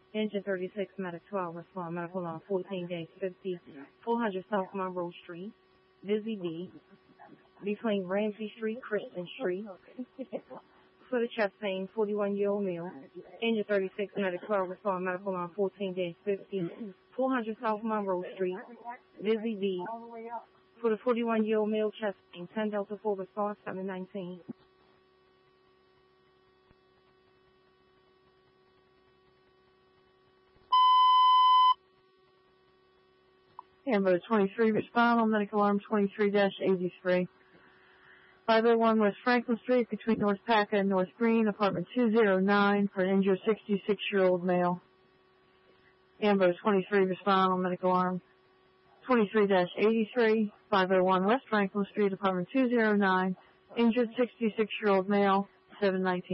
Engine 36, Medic 12, respond medical on 14 days 50, 400 South Monroe Street, Busy D, between Ramsey Street, Christian Street, for the chest pain, 41-year-old male. Engine 36, Medic 12, respond medical on 14 days 50, 400 South Monroe Street, Busy D, for the 41-year-old male chest pain, 10 Delta 4, response 719. Ambo 23, respond on medical arm 23-83. 501 West Franklin Street between North Paca and North Green, apartment 209 for an injured 66-year-old male. Ambo 23, respond on medical arm 23-83. 501 West Franklin Street, apartment 209, injured 66-year-old male, 719.